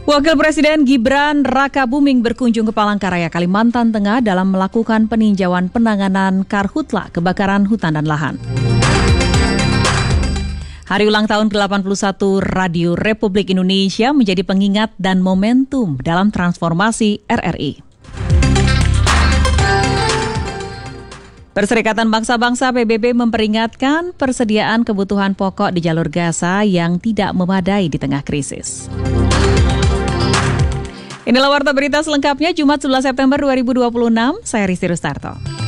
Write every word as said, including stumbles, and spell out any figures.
Wakil Presiden Gibran Rakabuming berkunjung ke Palangkaraya, Kalimantan Tengah dalam melakukan peninjauan penanganan karhutla kebakaran hutan dan lahan. Hari ulang tahun ke delapan puluh satu Radio Republik Indonesia menjadi pengingat dan momentum dalam transformasi R R I. Perserikatan Bangsa-Bangsa P B B memperingatkan persediaan kebutuhan pokok di jalur Gaza yang tidak memadai di tengah krisis. Inilah Warta Berita selengkapnya Jumat sebelas September dua ribu dua puluh enam, saya Risti Rustarto.